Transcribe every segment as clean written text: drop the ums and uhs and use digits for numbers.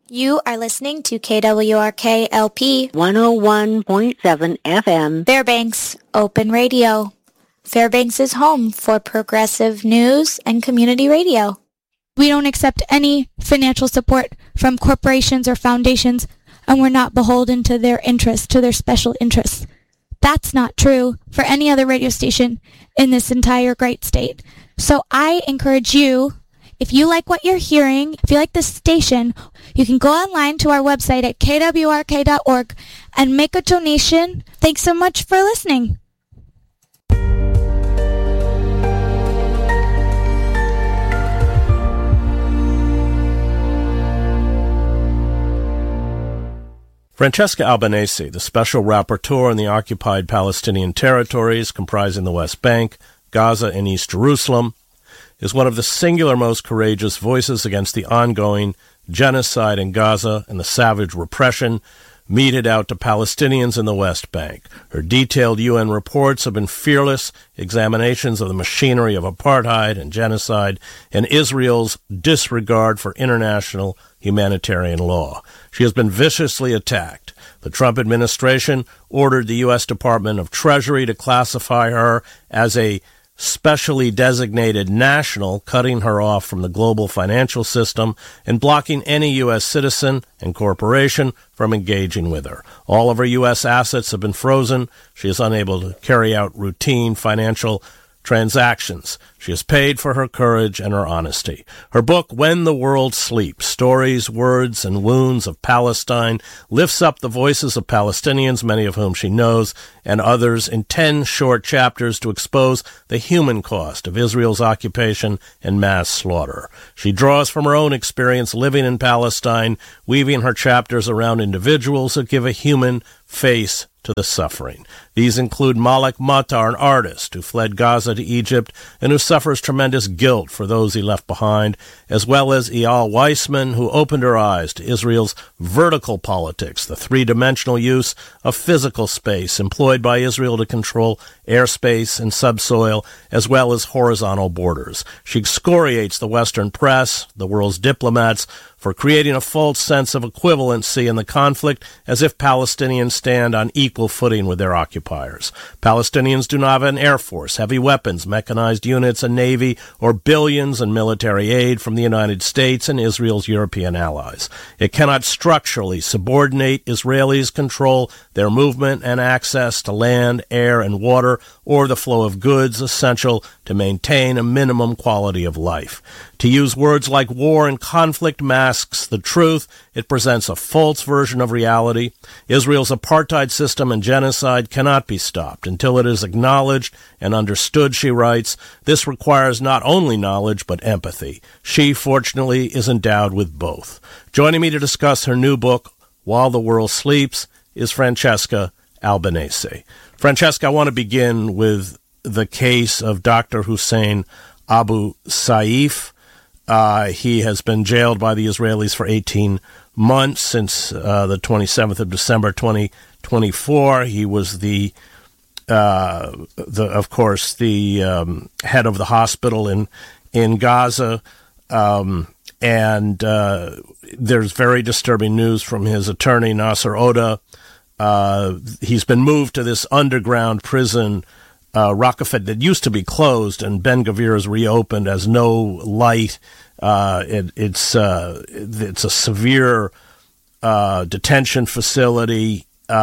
You are listening to KWRK LP 101.7 FM Fairbanks Open Radio. Fairbanks is home for progressive news and community radio. We don't accept any financial support from corporations or foundations, and we're not beholden to their interests, to their special interests. That's not true for any other radio station in this entire great state. So I encourage you, if you like what you're hearing, if you like this station, you can go online to our website at kwrk.org and make a donation. Thanks so much for listening. Francesca Albanese, the special rapporteur in the occupied Palestinian territories comprising the West Bank, Gaza, and East Jerusalem, is one of the singular most courageous voices against the ongoing genocide in Gaza and the savage repression meted out to Palestinians in the West Bank. Her detailed UN reports have been fearless examinations of the machinery of apartheid and genocide and Israel's disregard for international humanitarian law. She has been viciously attacked. The Trump administration ordered the U.S. Department of Treasury to classify her as a specially designated national, cutting her off from the global financial system and blocking any U.S. citizen and corporation from engaging with her. All of her U.S. assets have been frozen. She is unable to carry out routine financial transactions. She is paid for her courage and her honesty. Her book, When the World Sleeps, Stories, Words, and Wounds of Palestine, lifts up the voices of Palestinians, many of whom she knows, and others in 10 short chapters to expose the human cost of Israel's occupation and mass slaughter. She draws from her own experience living in Palestine, weaving her chapters around individuals that give a human face to the suffering. These include Malek Matar, an artist who fled Gaza to Egypt and who suffers tremendous guilt for those he left behind, as well as Eyal Weissman, who opened her eyes to Israel's vertical politics, the three-dimensional use of physical space employed by Israel to control airspace and subsoil, as well as horizontal borders. She excoriates the Western press, the world's diplomats, for creating a false sense of equivalency in the conflict as if Palestinians stand on equal footing with their occupiers. Palestinians do not have an air force, heavy weapons, mechanized units, a navy, or billions in military aid from the United States and Israel's European allies. It cannot structurally subordinate Israelis' control their movement and access to land, air, and water, or the flow of goods essential to maintain a minimum quality of life. To use words like war and conflict masks the truth. It presents a false version of reality. Israel's apartheid system and genocide cannot be stopped until it is acknowledged and understood, she writes. This requires not only knowledge, but empathy. She, fortunately, is endowed with both. Joining me to discuss her new book, While the World Sleeps, is Francesca Albanese. Francesca, I want to begin with the case of Dr. Hussein Abu Saif. He has been jailed by the Israelis for 18 months since the 27th of December 2024. He was the of course, the head of the hospital in Gaza, and there's very disturbing news from his attorney, Nasser Oda. He's been moved to this underground prison, Raqqa, that used to be closed, and Ben Gvir is reopened as no light. It's a severe detention facility.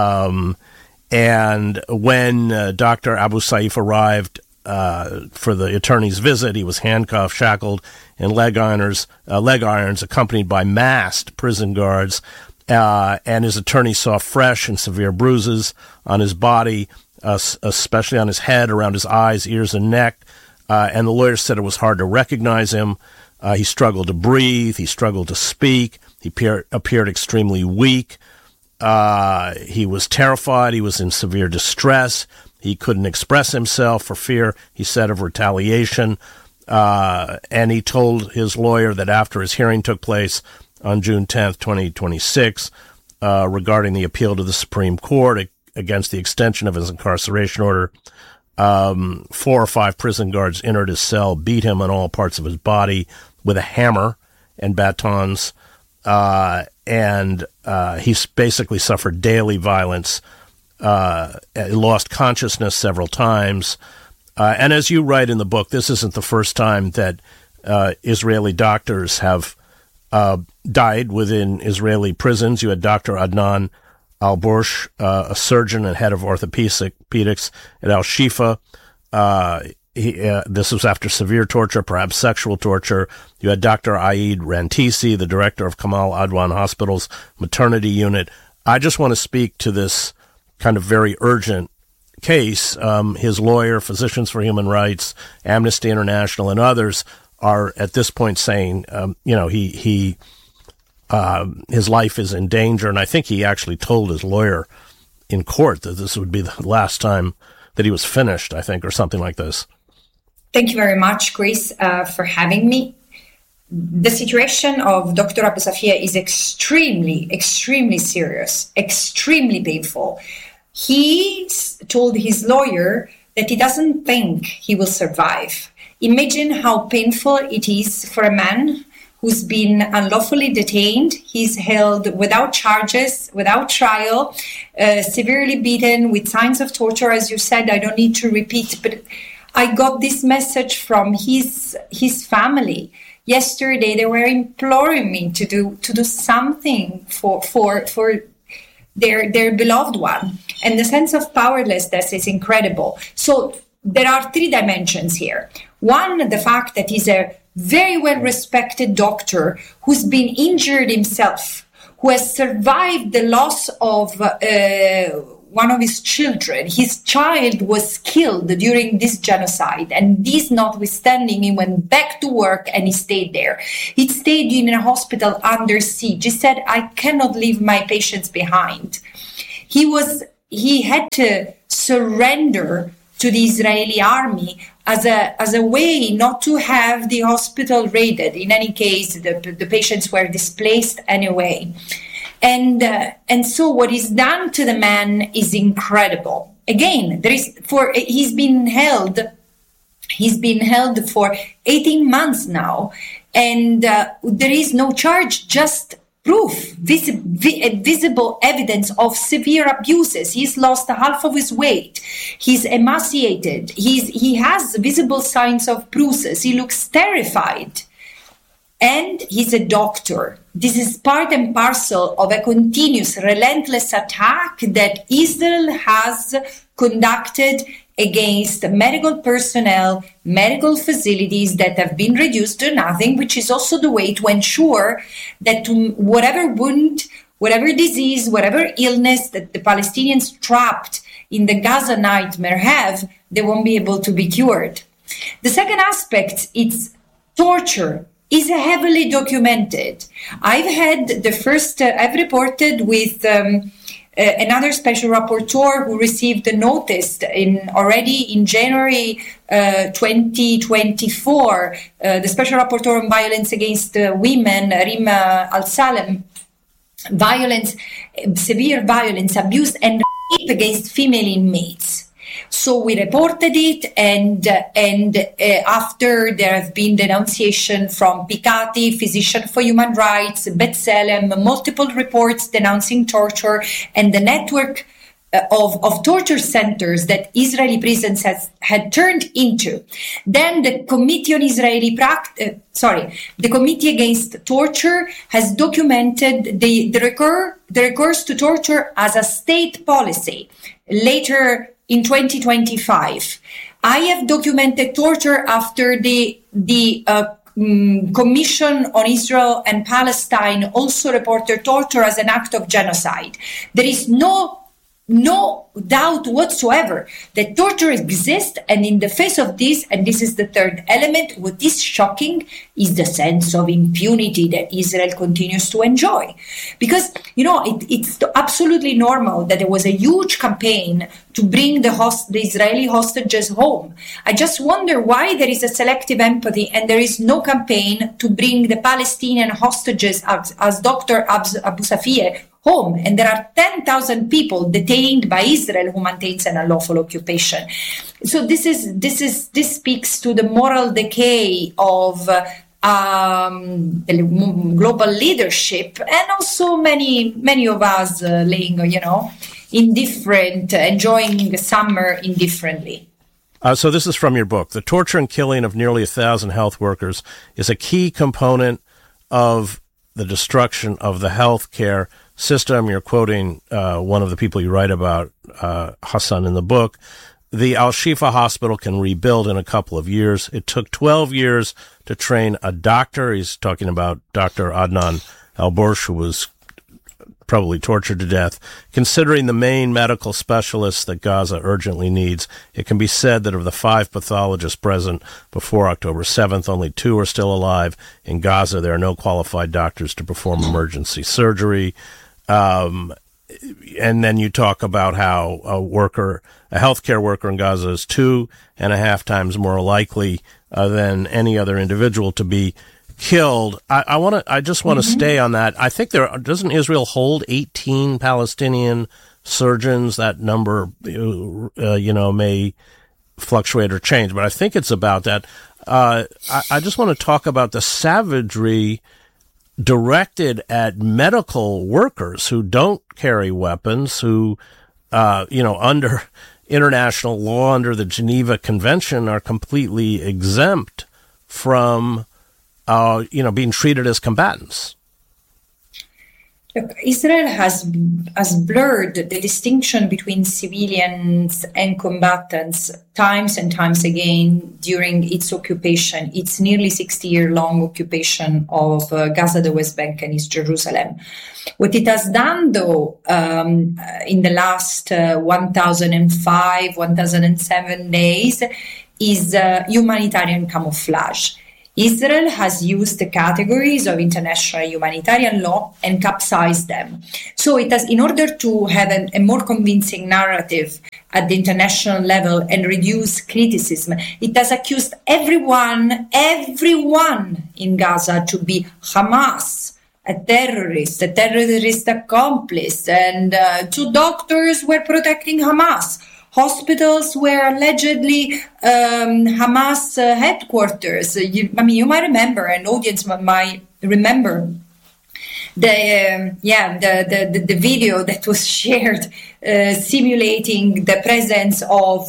And when Dr. Abu Saif arrived for the attorney's visit, he was handcuffed, shackled, and leg irons, accompanied by masked prison guards. And his attorney saw fresh and severe bruises on his body, especially on his head, around his eyes, ears, and neck. And the lawyer said it was hard to recognize him. He struggled to breathe. He struggled to speak. He appeared extremely weak. He was terrified. He was in severe distress. He couldn't express himself for fear, he said, of retaliation. And he told his lawyer that after his hearing took place on June 10th, 2026, regarding the appeal to the Supreme Court against the extension of his incarceration order, 4 or 5 prison guards entered his cell, beat him on all parts of his body with a hammer and batons, and he basically suffered daily violence, lost consciousness several times. And as you write in the book, this isn't the first time that Israeli doctors have died within Israeli prisons. You had Dr. Adnan Al-Bursh, a surgeon and head of orthopedics at Al-Shifa. This was after severe torture, perhaps sexual torture. You had Dr. Aid Rantisi, the director of Kamal Adwan Hospital's maternity unit. I just want to speak to this kind of very urgent case. His lawyer, Physicians for Human Rights, Amnesty International, and others are at this point saying, his life is in danger. And I think he actually told his lawyer in court that this would be the last time that he was finished, I think, or something like this. Thank you very much, Chris, for having me. The situation of Dr. Abusafia is extremely, extremely serious, extremely painful. He told his lawyer that he doesn't think he will survive. Imagine how painful it is for a man who's been unlawfully detained. He's held without charges, without trial, severely beaten with signs of torture, as you said. I don't need to repeat, but I got this message from his family. Yesterday, they were imploring me to do something for their beloved one. And the sense of powerlessness is incredible. So there are three dimensions here. One, the fact that he's a very well-respected doctor who's been injured himself, who has survived the loss of one of his children. His child was killed during this genocide, and this notwithstanding, he went back to work and he stayed there. He stayed in a hospital under siege. He said, I cannot leave my patients behind. He had to surrender to the Israeli army as a way not to have the hospital raided. In any case, the patients were displaced anyway. And so what is done to the man is incredible. Again, he's been held for 18 months now, and there is no charge, just proof, visible evidence of severe abuses. He's lost half of his weight. He's emaciated. He has visible signs of bruises. He looks terrified. And he's a doctor. This is part and parcel of a continuous, relentless attack that Israel has conducted against medical personnel, medical facilities that have been reduced to nothing, which is also the way to ensure that whatever wound, whatever disease, whatever illness that the Palestinians trapped in the Gaza nightmare have, they won't be able to be cured. The second aspect, it's torture. Is heavily documented. I've reported with another special rapporteur who received a notice already in January 2024, the special rapporteur on violence against women, Rima Al-Salem, severe violence, abuse and rape against female inmates. So we reported it, and after there have been denunciation from Pikati, Physicians for Human Rights, B'Tselem, multiple reports denouncing torture, and the network of torture centers that Israeli prisons had turned into. Then the Committee on the Committee Against Torture has documented the recourse to torture as a state policy. Later in 2025, I have documented torture after the Commission on Israel and Palestine also reported torture as an act of genocide. There is no doubt whatsoever that torture exists, and in the face of this, and this is the third element, what is shocking is the sense of impunity that Israel continues to enjoy. Because, it's absolutely normal that there was a huge campaign to bring the Israeli hostages home. I just wonder why there is a selective empathy and there is no campaign to bring the Palestinian hostages as Dr. Abusafia home, and there are 10,000 people detained by Israel who maintains an unlawful occupation. So this speaks to the moral decay of the global leadership, and also many of us laying, enjoying the summer indifferently. So this is from your book. The torture and killing of nearly 1,000 health workers is a key component of the destruction of the healthcare system. You're quoting one of the people you write about, Hassan, in the book. The Al-Shifa hospital can rebuild in a couple of years. It took 12 years to train a doctor. He's talking about Dr. Adnan Al-Borsh, who was probably tortured to death. Considering the main medical specialists that Gaza urgently needs, it can be said that of the 5 pathologists present before October 7th, only 2 are still alive. In Gaza, there are no qualified doctors to perform emergency surgery. And then you talk about how a healthcare worker in Gaza is 2.5 times more likely than any other individual to be killed. I just want to stay on that. I think doesn't Israel hold 18 Palestinian surgeons? That number, may fluctuate or change, but I think it's about that. I just want to talk about the savagery directed at medical workers who don't carry weapons, who, under international law, under the Geneva Convention, are completely exempt from being treated as combatants. Look, Israel has blurred the distinction between civilians and combatants times and times again during its occupation, its nearly 60-year-long occupation of Gaza, the West Bank, and East Jerusalem. What it has done, though, in the last 1,005, 1,007 days is humanitarian camouflage. Israel has used the categories of international humanitarian law and capsized them. So it has, in order to have a more convincing narrative at the international level and reduce criticism, it has accused everyone in Gaza to be Hamas, a terrorist accomplice, and 2 doctors were protecting Hamas. Hospitals were allegedly Hamas headquarters. You might remember, an audience might remember the video that was shared simulating the presence of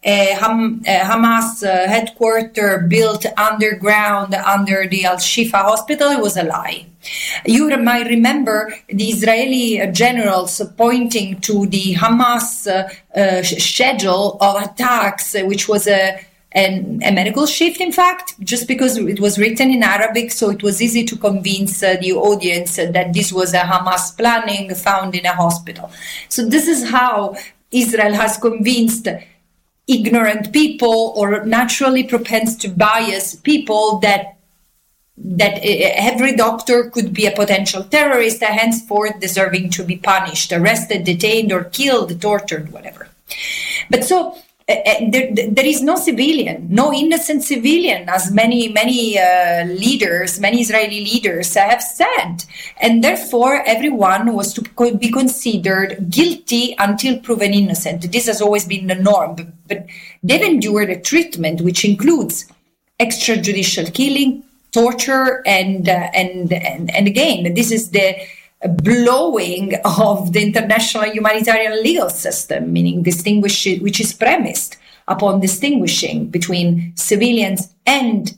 Hamas headquarters built underground under the Al-Shifa hospital. It was a lie. You might remember the Israeli generals pointing to the Hamas schedule of attacks, which was a medical shift, in fact, just because it was written in Arabic, so it was easy to convince the audience that this was a Hamas planning found in a hospital. So this is how Israel has convinced ignorant people or naturally propensed to bias people that every doctor could be a potential terrorist, henceforth deserving to be punished, arrested, detained, or killed, tortured, whatever. But so there is no civilian, no innocent civilian, as many leaders, many Israeli leaders have said. And therefore, everyone was to be considered guilty until proven innocent. This has always been the norm. But they've endured a treatment which includes extrajudicial killing, torture, and again, this is the blowing of the international humanitarian legal system, meaning which is premised upon distinguishing between civilians and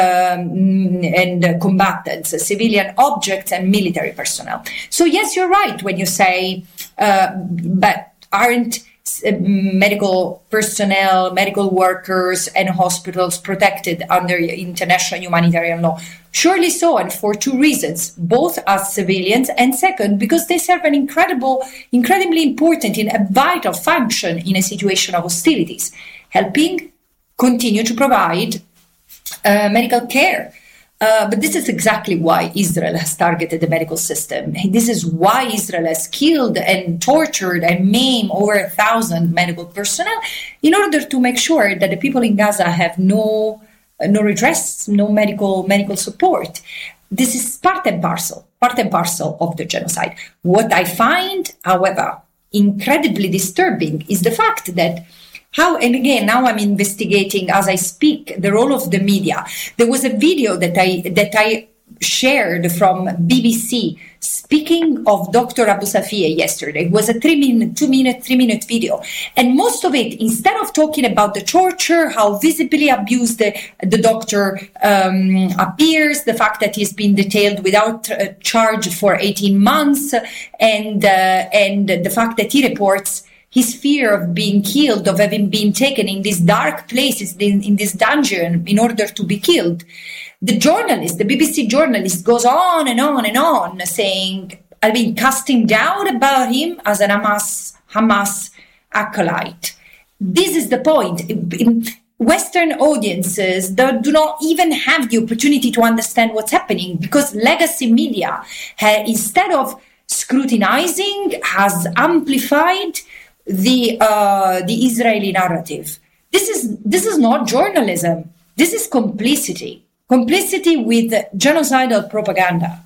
combatants, civilian objects and military personnel. So yes, you're right when you say, but aren't medical personnel, medical workers, and hospitals protected under international humanitarian law? Surely so, and for 2 reasons, both as civilians, and second, because they serve an incredibly important and a vital function in a situation of hostilities, helping continue to provide medical care. But this is exactly why Israel has targeted the medical system. This is why Israel has killed and tortured and maimed over 1,000 medical personnel in order to make sure that the people in Gaza have no redress, no medical support. This is part and parcel of the genocide. What I find, however, incredibly disturbing is the fact that How, and again, now I'm investigating as I speak the role of the media. There was a video that I shared from BBC speaking of Dr. Abu Safia yesterday. It was a 3 minute video. And most of it, instead of talking about the torture, how visibly abused the doctor appears, the fact that he's been detained without charge for 18 months, and the fact that he reports his fear of being killed, of having been taken in these dark places, in this dungeon, in order to be killed. The BBC journalist goes on and on and on, saying, casting doubt about him as an Hamas acolyte. This is the point. Western audiences do not even have the opportunity to understand what's happening, because legacy media, instead of scrutinizing, has amplified the Israeli narrative. This is not journalism. This is complicity with genocidal propaganda,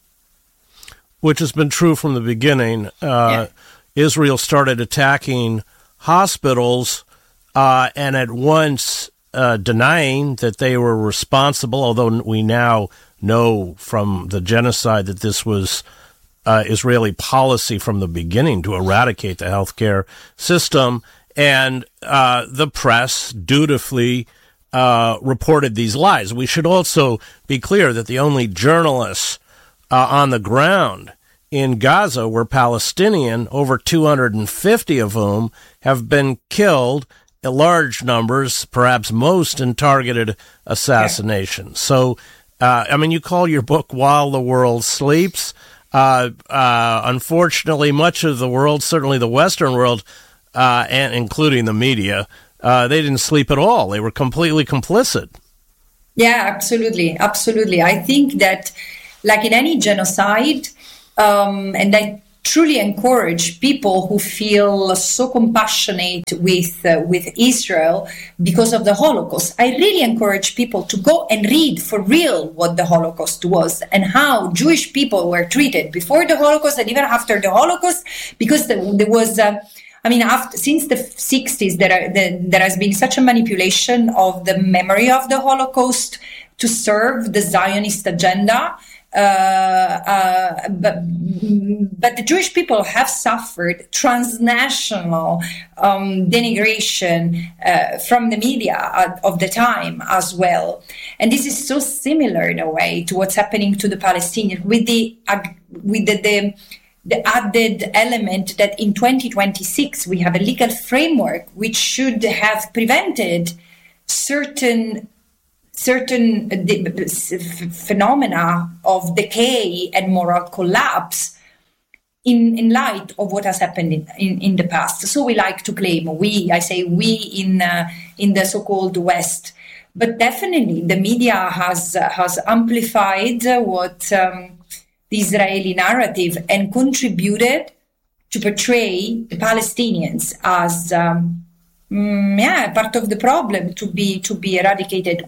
which has been true from the beginning. Israel started attacking hospitals and at once denying that they were responsible, although we now know from the genocide that this was Israeli policy from the beginning to eradicate the healthcare system, and the press dutifully reported these lies. We should also be clear that the only journalists on the ground in Gaza were Palestinian, over 250 of whom have been killed, in large numbers, perhaps most, in targeted assassinations. So, you call your book While the World Sleeps. Unfortunately, much of the world, certainly the Western world, and including the media, they didn't sleep at all. They were completely complicit. Yeah, absolutely. I think that, like in any genocide, and I truly encourage people who feel so compassionate with Israel because of the Holocaust. I really encourage people to go and read for real what the Holocaust was and how Jewish people were treated before the Holocaust and even after the Holocaust, because there was... since the 60s, there has been such a manipulation of the memory of the Holocaust to serve the Zionist agenda. But the Jewish people have suffered transnational denigration from the media of the time as well. And this is so similar in a way to what's happening to the Palestinians, with the added element that in 2026 we have a legal framework which should have prevented certain phenomena of decay and moral collapse in light of what has happened in the past. So we like to claim, I say we in the so-called West, but definitely the media has amplified what the Israeli narrative and contributed to portray the Palestinians as part of the problem to be eradicated.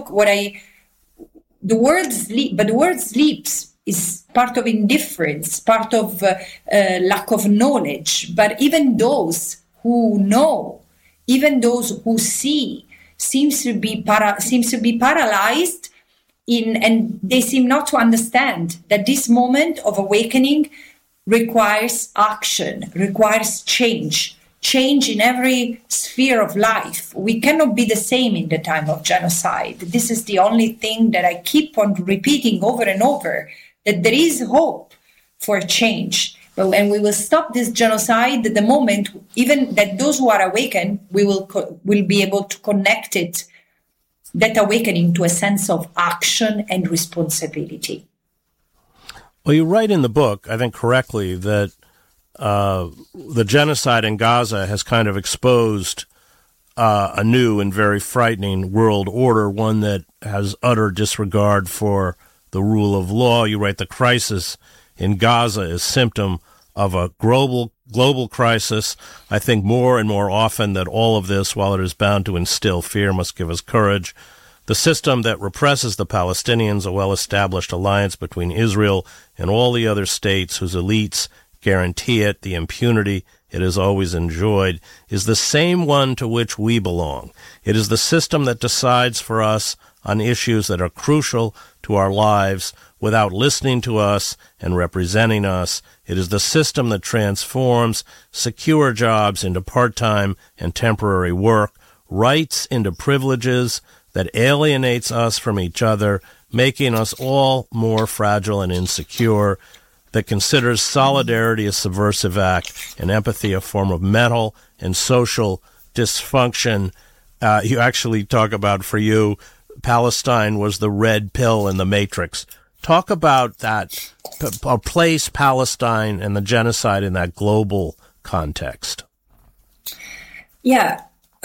The word sleeps is part of indifference, part of lack of knowledge. But even those who know, even those who see, seems to be paralyzed. And they seem not to understand that this moment of awakening requires action, requires change in every sphere of life. We cannot be the same in the time of genocide. This is the only thing that I keep on repeating over and over, that there is hope for change. But when we will stop this genocide, the moment, even that those who are awakened, we will be able to connect it, that awakening, to a sense of action and responsibility. Well, you write in the book, I think correctly, that the genocide in Gaza has kind of exposed a new and very frightening world order, one that has utter disregard for the rule of law. You write the crisis in Gaza is symptom of a global crisis. I think more and more often that all of this, while it is bound to instill fear, must give us courage. The system that represses the Palestinians, a well-established alliance between Israel and all the other states whose elites guarantee it, the impunity it has always enjoyed, is the same one to which we belong. It is the system that decides for us on issues that are crucial to our lives without listening to us and representing us. It is the system that transforms secure jobs into part-time and temporary work, rights into privileges, that alienates us from each other, making us all more fragile and insecure, that considers solidarity a subversive act and empathy a form of mental and social dysfunction. You actually talk about, for you, Palestine was the red pill in the Matrix. Talk about that, place Palestine and the genocide in that global context. Yeah.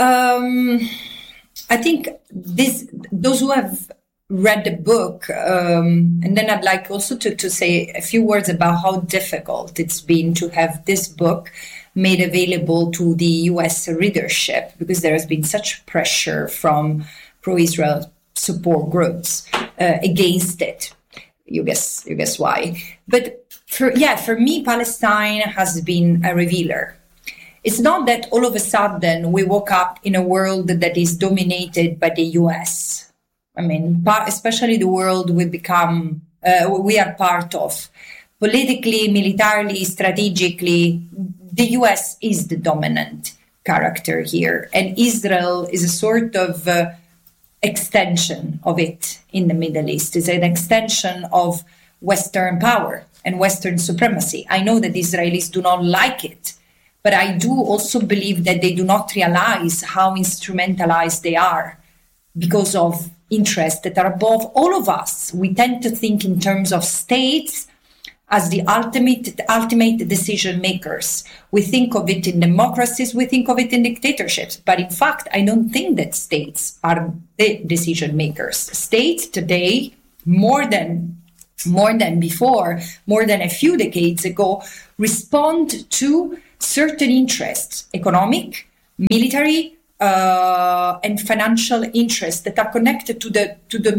I think those who have read the book, and then I'd like also to say a few words about how difficult it's been to have this book made available to the US readership, because there has been such pressure from pro-Israel support groups against it. You guess why. But for me, Palestine has been a revealer. It's not that all of a sudden we woke up in a world that is dominated by the US. I mean, especially the world we are part of. Politically, militarily, strategically, the US is the dominant character here. And Israel is a sort of extension of it in the Middle East. It's an extension of Western power and Western supremacy. I know that Israelis do not like it, but I do also believe that they do not realize how instrumentalized they are because of interests that are above all of us. We tend to think in terms of states as the ultimate decision makers. We think of it in democracies, we think of it in dictatorships. But in fact, I don't think that states are the decision makers. States today, more than before, more than a few decades ago, respond to certain interests, economic, military, and financial interests that are connected to the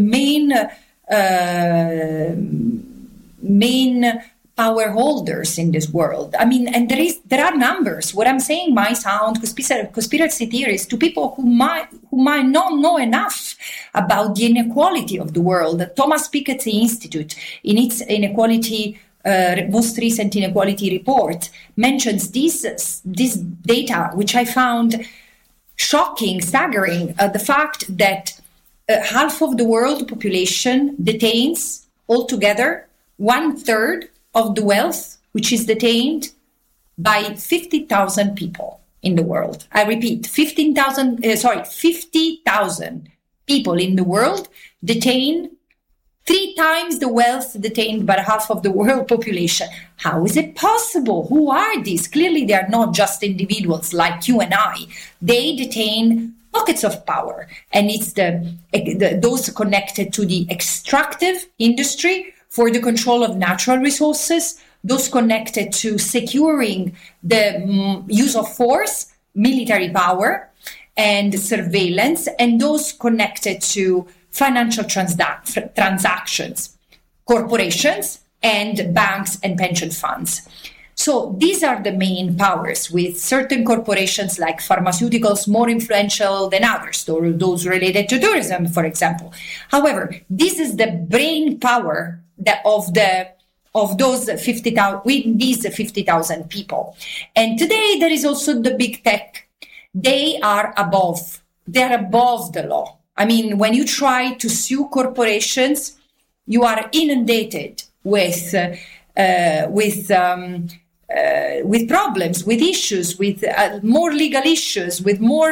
main power holders in this world. I mean, and there are numbers. What I'm saying might sound conspiracy theories to people who might not know enough about the inequality of the world. The Thomas Piketty Institute, in its inequality most recent inequality report, mentions this data, which I found shocking, staggering. The fact that half of the world population detains altogether 1/3 of the wealth, which is detained by 50,000 people in the world. I repeat, 50,000 people in the world detain 3 times the wealth detained by half of the world population. How is it possible? Who are these? Clearly, they are not just individuals like you and I. They detain pockets of power, and it's those connected to the extractive industry for the control of natural resources, those connected to securing the use of force, military power, and surveillance, and those connected to financial transactions, corporations, and banks and pension funds. So these are the main powers, with certain corporations like pharmaceuticals more influential than others, or those related to tourism, for example. However, this is the brain power of those 50,000, with these 50,000 people. And today there is also the big tech. They are above the law. I mean, when you try to sue corporations, you are inundated with problems, with issues, with more legal issues, with more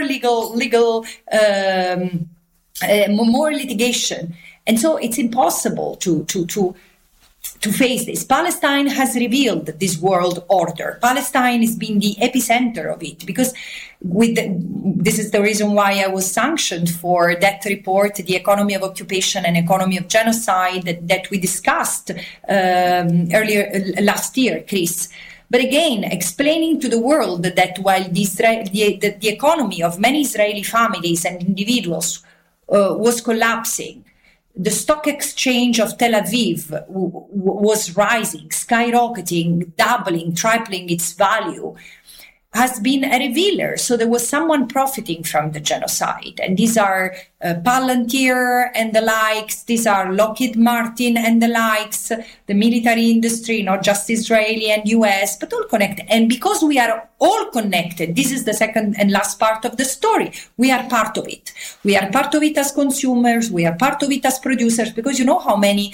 more litigation, and so it's impossible to face this. Palestine has revealed this world order. Palestine has been the epicenter of it, because this is the reason why I was sanctioned for that report, The Economy of Occupation and Economy of Genocide, that we discussed earlier last year, Chris. But again, explaining to the world that while the economy of many Israeli families and individuals was collapsing, the stock exchange of Tel Aviv was rising, skyrocketing, doubling, tripling its value. has been a revealer. So there was someone profiting from the genocide. And these are Palantir and the likes. These are Lockheed Martin and the likes, the military industry, not just Israeli and US, but all connected. And because we are all connected, this is the second and last part of the story. We are part of it. We are part of it as consumers. We are part of it as producers, because you know how many,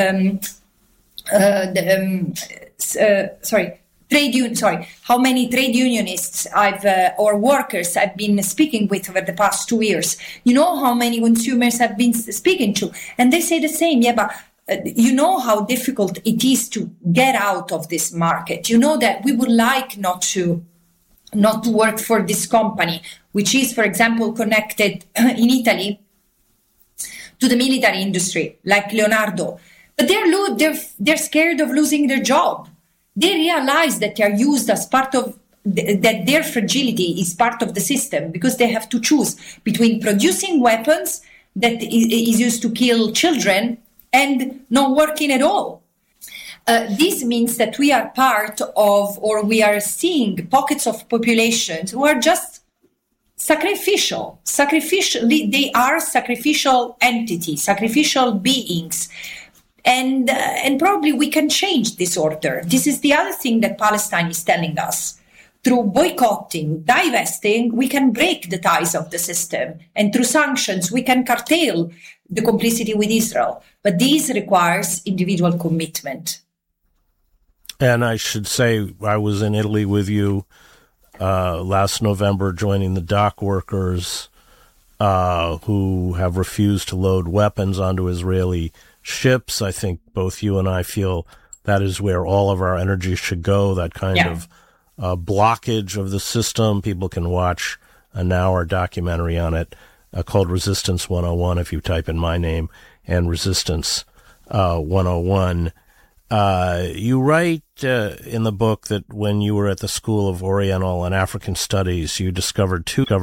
how many trade unionists or workers I've been speaking with over the past 2 years. You know how many consumers I've been speaking to, and they say the same. Yeah, but you know how difficult it is to get out of this market. You know that we would like not to work for this company, which is, for example, connected in Italy to the military industry, like Leonardo. But they're scared of losing their job. They realize that they are used as part of, that their fragility is part of the system, because they have to choose between producing weapons that is used to kill children and not working at all. This means that we are part of, or we are seeing pockets of populations who are just sacrificial. They are sacrificial entities, sacrificial beings. And probably we can change this order. This is the other thing that Palestine is telling us. Through boycotting, divesting, we can break the ties of the system. And through sanctions, we can curtail the complicity with Israel. But this requires individual commitment. And I should say, I was in Italy with you last November, joining the dock workers who have refused to load weapons onto Israeli ships. I think both you and I feel that is where all of our energy should go, that kind of blockage of the system. People can watch an hour documentary on it called Resistance 101 if you type in my name and Resistance 101. You write in the book that when you were at the School of Oriental and African Studies, you discovered two